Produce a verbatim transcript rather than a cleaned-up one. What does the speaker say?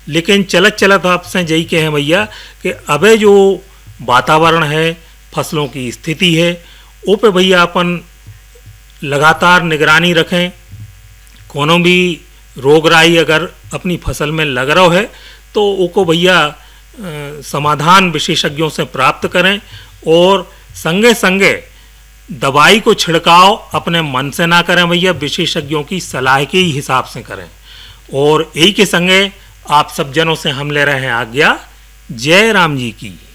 लेकिन चलत चलत आपसे यही कहें भैया कि अबे जो वातावरण है, फसलों की स्थिति है, वो पे भैया अपन लगातार निगरानी रखें। कोनो भी रोग राई अगर अपनी फसल में लग रहा है तो उसको भैया समाधान विशेषज्ञों से प्राप्त करें, और संगे संगे दवाई को छिड़काव अपने मन से ना करें भैया, विशेषज्ञों की सलाह के ही हिसाब से करें। और यही के संगे आप सब जनों से हम ले रहे हैं आज्ञा। जय राम जी की।